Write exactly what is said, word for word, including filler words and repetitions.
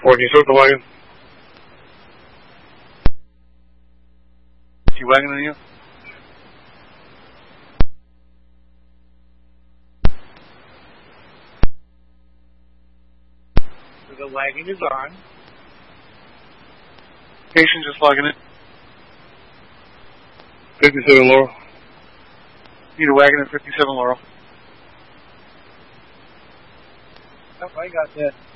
Or can you start the wagon? Is he wagoning you? So the wagon is on. Patient just logging in. fifty-seven Laurel. Need a wagon at fifty-seven Laurel. Oh, I got that.